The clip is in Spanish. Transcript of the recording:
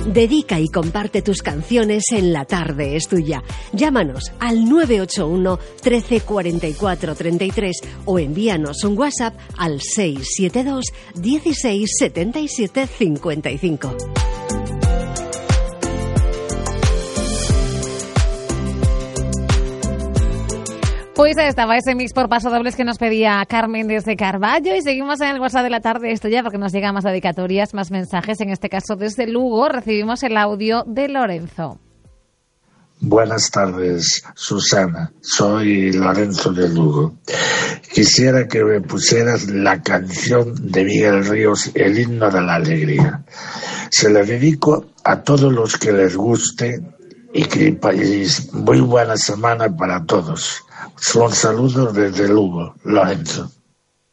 Dedica y comparte tus canciones en La Tarde es Tuya. Llámanos al 981 13 44 33 o envíanos un WhatsApp al 672 16 77 55. Pues estaba ese mix por pasodobles que nos pedía Carmen desde Carballo y seguimos en el WhatsApp de La Tarde es Tuya porque nos llegan más dedicatorias, más mensajes. En este caso desde Lugo recibimos el audio de Lorenzo. Buenas tardes, Susana. Soy Lorenzo de Lugo. Quisiera que me pusieras la canción de Miguel Ríos, El himno de la alegría. Se la dedico a todos los que les guste y que muy buena semana para todos. Son saludos desde Lugo, Lorenzo.